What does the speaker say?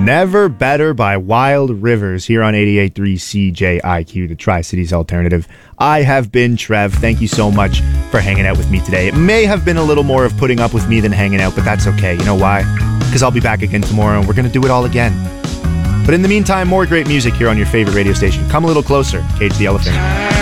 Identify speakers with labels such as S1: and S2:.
S1: Never Better by Wild Rivers here on 88.3 CJIQ, the Tri-Cities Alternative. I have been Trev. Thank you so much for hanging out with me today. It may have been a little more of putting up with me than hanging out, but that's okay. You know why? Because I'll be back again tomorrow and we're going to do it all again. But in the meantime, more great music here on your favorite radio station. Come a little closer, Cage the Elephant.